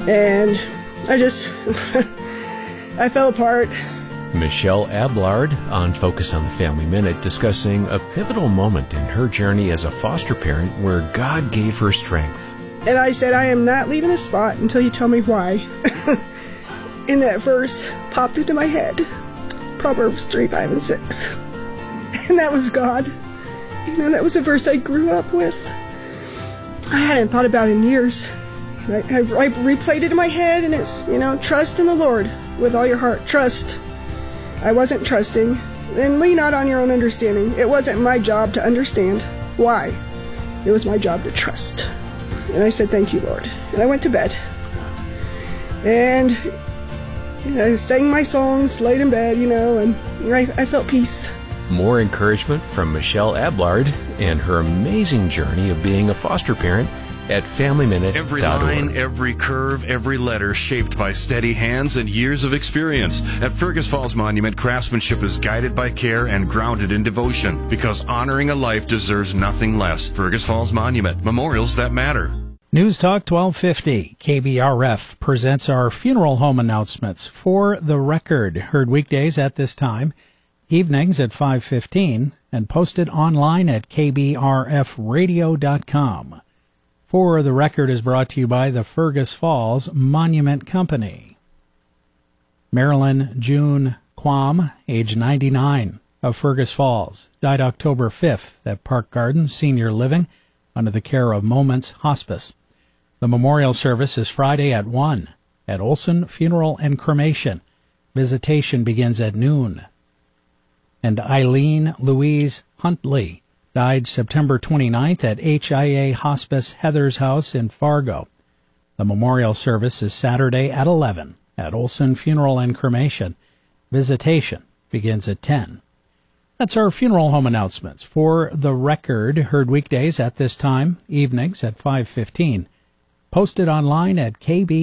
And I fell apart. Michelle Ablard on Focus on the Family Minute, discussing a pivotal moment in her journey as a foster parent where God gave her strength. And I said, I am not leaving this spot until you tell me why. And that verse popped into my head. Proverbs 3, 5, and 6. And that was God. That was a verse I grew up with. I hadn't thought about it in years. I replayed it in my head, and it's, trust in the Lord with all your heart. Trust. I wasn't trusting. And lean not on your own understanding. It wasn't my job to understand why. It was my job to trust. And I said, thank you, Lord. And I went to bed. And I sang my songs, laid in bed, and I felt peace. More encouragement from Michelle Ablard and her amazing journey of being a foster parent at FamilyMinute.org. Every line, every curve, every letter shaped by steady hands and years of experience. At Fergus Falls Monument, craftsmanship is guided by care and grounded in devotion, because honoring a life deserves nothing less. Fergus Falls Monument, memorials that matter. News Talk 1250, KBRF, presents our funeral home announcements. For the Record, heard weekdays at this time, evenings at 5:15, and posted online at kbrfradio.com. For the Record is brought to you by the Fergus Falls Monument Company. Marilyn June Quam, age 99, of Fergus Falls, died October 5th at Park Gardens Senior Living under the care of Moments Hospice. The memorial service is Friday at 1 at Olson Funeral and Cremation. Visitation begins at noon. And Eileen Louise Huntley died September 29th at HIA Hospice Heather's House in Fargo. The memorial service is Saturday at 11 at Olson Funeral and Cremation. Visitation begins at 10. That's our funeral home announcements. For the Record, heard weekdays at this time, evenings at 5:15. Posted online at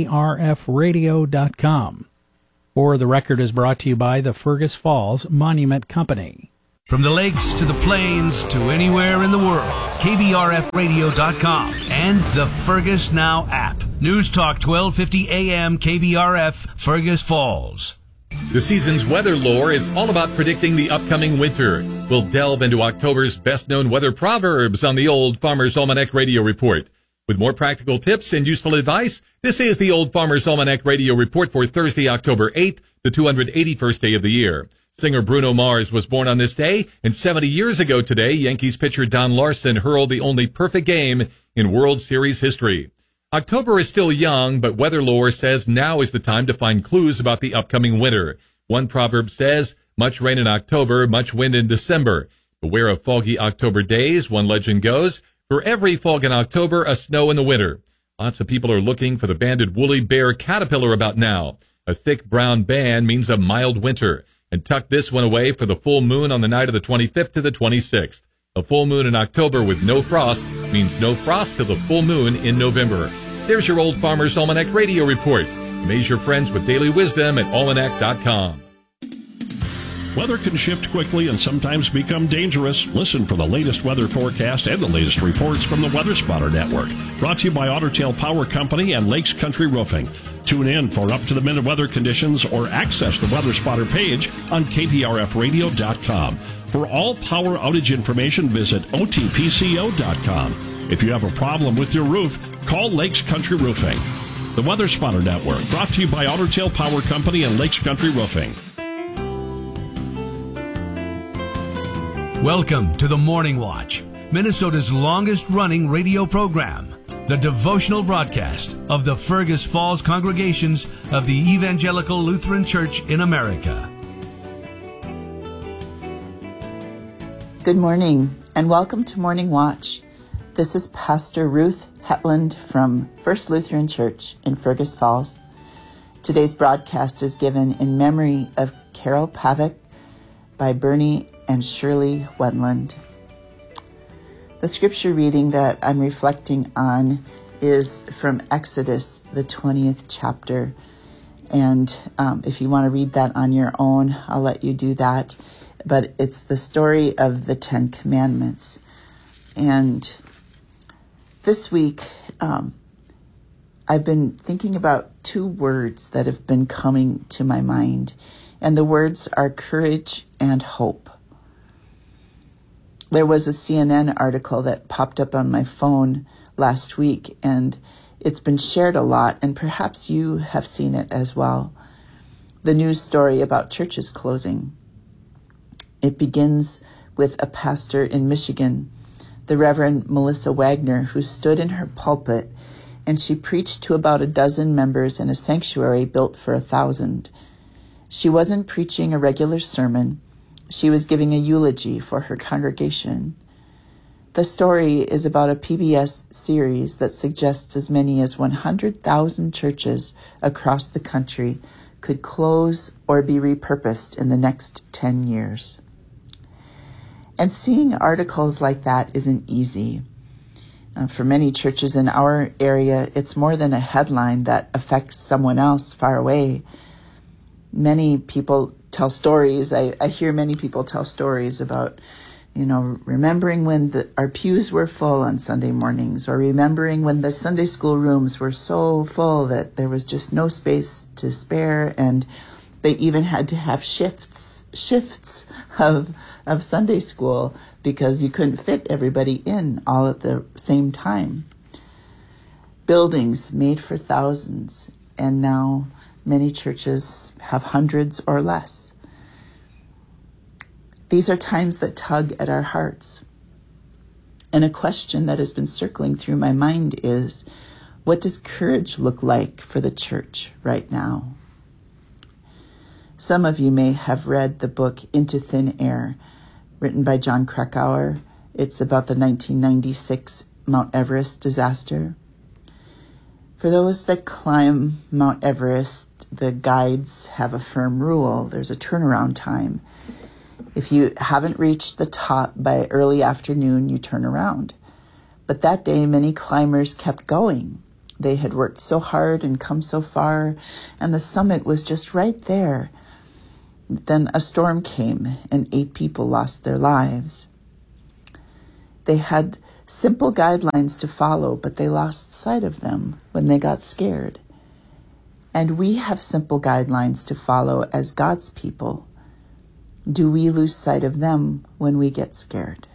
kbrfradio.com. For the Record is brought to you by the Fergus Falls Monument Company. From the lakes to the plains to anywhere in the world, KBRFradio.com and the Fergus Now app. News Talk 1250 AM KBRF, Fergus Falls. The season's weather lore is all about predicting the upcoming winter. We'll delve into October's best-known weather proverbs on the Old Farmer's Almanac Radio Report. With more practical tips and useful advice, this is the Old Farmer's Almanac Radio Report for Thursday, October 8th, the 281st day of the year. Singer Bruno Mars was born on this day, and 70 years ago today, Yankees pitcher Don Larson hurled the only perfect game in World Series history. October is still young, but weather lore says now is the time to find clues about the upcoming winter. One proverb says, much rain in October, much wind in December. Beware of foggy October days, one legend goes. For every fog in October, a snow in the winter. Lots of people are looking for the banded woolly bear caterpillar about now. A thick brown band means a mild winter. And tuck this one away for the full moon on the night of the 25th to the 26th. A full moon in October with no frost means no frost till the full moon in November. There's your Old Farmer's Almanac Radio Report. Amaze your friends with daily wisdom at almanac.com. Weather can shift quickly and sometimes become dangerous. Listen for the latest weather forecast and the latest reports from the Weather Spotter Network. Brought to you by Otter Tail Power Company and Lakes Country Roofing. Tune in for up-to-the-minute weather conditions or access the Weather Spotter page on kbrfradio.com. For all power outage information, visit otpco.com. If you have a problem with your roof, call Lakes Country Roofing. The Weather Spotter Network, brought to you by Otter Tail Power Company and Lakes Country Roofing. Welcome to the Morning Watch, Minnesota's longest-running radio program, the devotional broadcast of the Fergus Falls congregations of the Evangelical Lutheran Church in America. Good morning, and welcome to Morning Watch. This is Pastor Ruth Hetland from First Lutheran Church in Fergus Falls. Today's broadcast is given in memory of Carol Pavick by Bernie and Shirley Wendland. The scripture reading that I'm reflecting on is from Exodus, the 20th chapter. And if you want to read that on your own, I'll let you do that. But it's the story of the 10 Commandments. And this week, I've been thinking about two words that have been coming to my mind, and the words are courage and hope. There was a CNN article that popped up on my phone last week, and it's been shared a lot, and perhaps you have seen it as well. The news story about churches closing. It begins with a pastor in Michigan, the Reverend Melissa Wagner, who stood in her pulpit and she preached to about a dozen members in a sanctuary built for 1,000. She wasn't preaching a regular sermon. She was giving a eulogy for her congregation. The story is about a PBS series that suggests as many as 100,000 churches across the country could close or be repurposed in the next 10 years. And seeing articles like that isn't easy. For many churches in our area, it's more than a headline that affects someone else far away. Many people tell stories. I hear many people tell stories about, remembering when our pews were full on Sunday mornings, or remembering when the Sunday school rooms were so full that there was just no space to spare, and they even had to have shifts of Sunday school because you couldn't fit everybody in all at the same time. Buildings made for thousands, and now many churches have hundreds or less. These are times that tug at our hearts. And a question that has been circling through my mind is, what does courage look like for the church right now? Some of you may have read the book Into Thin Air, written by John Krakauer. It's about the 1996 Mount Everest disaster. For those that climb Mount Everest, the guides have a firm rule. There's a turnaround time. If you haven't reached the top by early afternoon, you turn around. But that day, many climbers kept going. They had worked so hard and come so far, and the summit was just right there. Then a storm came, and 8 people lost their lives. They had simple guidelines to follow, but they lost sight of them when they got scared. And we have simple guidelines to follow as God's people. Do we lose sight of them when we get scared?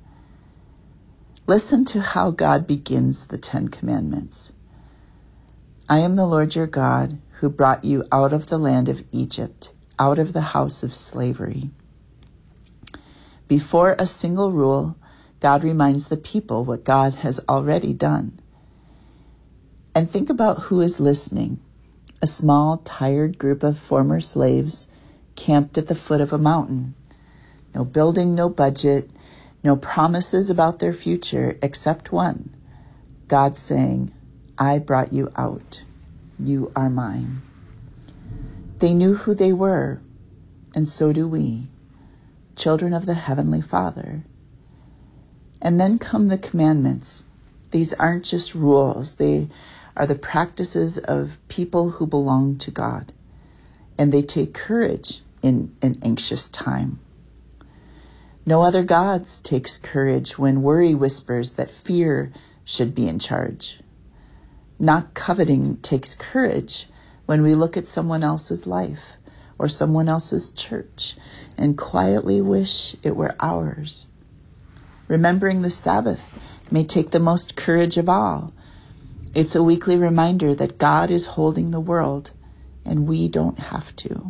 Listen to how God begins the 10 Commandments. I am the Lord your God, who brought you out of the land of Egypt, out of the house of slavery. Before a single rule, God reminds the people what God has already done. And think about who is listening. A small, tired group of former slaves camped at the foot of a mountain. No building, no budget, no promises about their future except one. God saying, I brought you out. You are mine. They knew who they were, and so do we, children of the Heavenly Father. And then come the commandments. These aren't just rules. They are the practices of people who belong to God, and they take courage in an anxious time. No other gods takes courage when worry whispers that fear should be in charge. Not coveting takes courage when we look at someone else's life or someone else's church and quietly wish it were ours. Remembering the Sabbath may take the most courage of all. It's a weekly reminder that God is holding the world and we don't have to.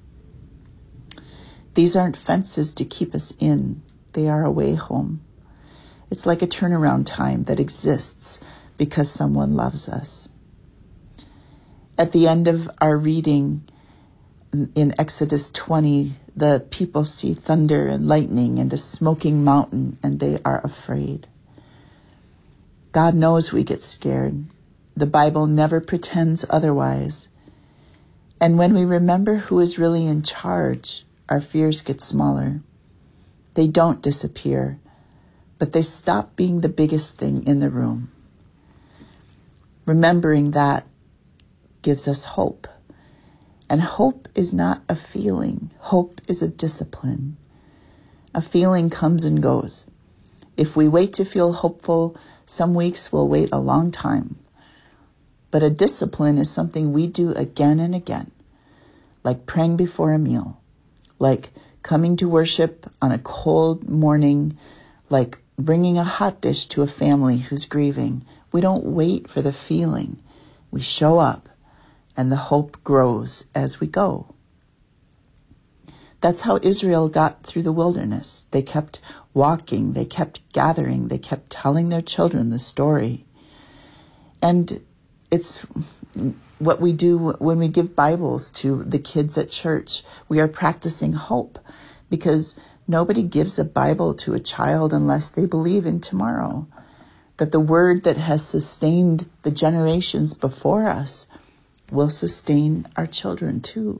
These aren't fences to keep us in. They are a way home. It's like a turnaround time that exists because someone loves us. At the end of our reading in Exodus 20, the people see thunder and lightning and a smoking mountain, and they are afraid. God knows we get scared. The Bible never pretends otherwise. And when we remember who is really in charge, our fears get smaller. They don't disappear, but they stop being the biggest thing in the room. Remembering that gives us hope. And hope is not a feeling. Hope is a discipline. A feeling comes and goes. If we wait to feel hopeful, some weeks we'll wait a long time. But a discipline is something we do again and again, like praying before a meal, like coming to worship on a cold morning, like bringing a hot dish to a family who's grieving. We don't wait for the feeling. We show up, and the hope grows as we go. That's how Israel got through the wilderness. They kept walking, they kept gathering, they kept telling their children the story. And it's what we do when we give Bibles to the kids at church. We are practicing hope, because nobody gives a Bible to a child unless they believe in tomorrow, that the word that has sustained the generations before us will sustain our children too.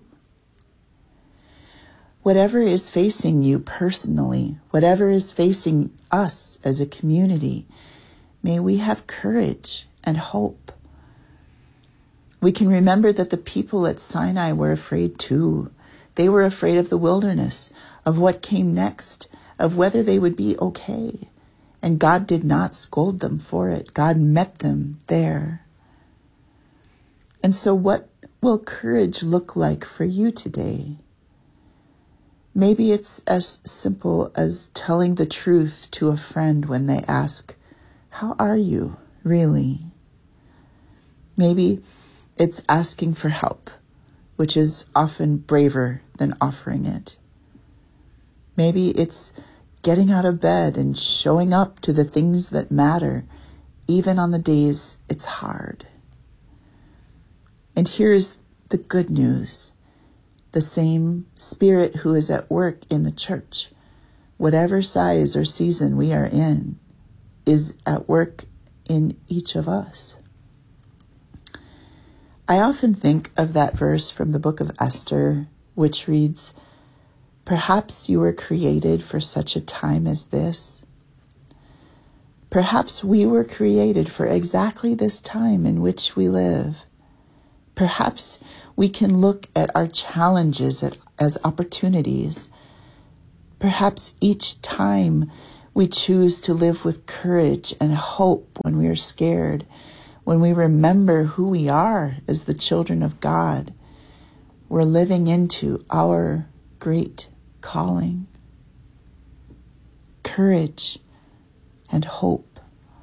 Whatever is facing you personally, whatever is facing us as a community, may we have courage and hope. We can remember that the people at Sinai were afraid too. They were afraid of the wilderness, of what came next, of whether they would be okay. And God did not scold them for it. God met them there. And so what will courage look like for you today? Maybe it's as simple as telling the truth to a friend when they ask, "How are you, really?" Maybe it's asking for help, which is often braver than offering it. Maybe it's getting out of bed and showing up to the things that matter, even on the days it's hard. And here's the good news. The same Spirit who is at work in the church, whatever size or season we are in, is at work in each of us. I often think of that verse from the book of Esther, which reads, "Perhaps you were created for such a time as this." Perhaps we were created for exactly this time in which we live. Perhaps we can look at our challenges as opportunities. Perhaps each time we choose to live with courage and hope when we are scared, when we remember who we are as the children of God, we're living into our great calling. Courage and hope.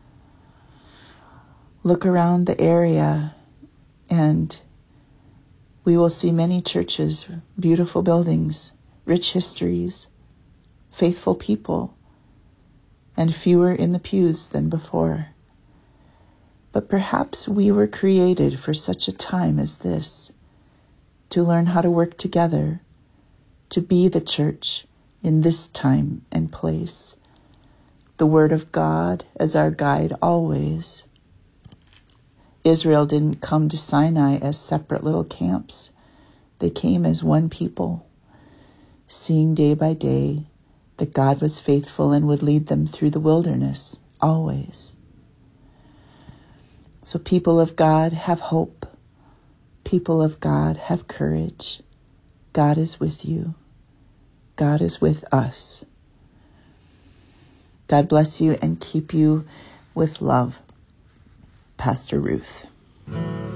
Look around the area and we will see many churches, beautiful buildings, rich histories, faithful people, and fewer in the pews than before. But perhaps we were created for such a time as this, to learn how to work together, to be the church in this time and place. The Word of God as our guide always. Israel didn't come to Sinai as separate little camps. They came as one people, seeing day by day that God was faithful and would lead them through the wilderness, always. So people of God, have hope. People of God, have courage. God is with you. God is with us. God bless you and keep you with love. Pastor Ruth.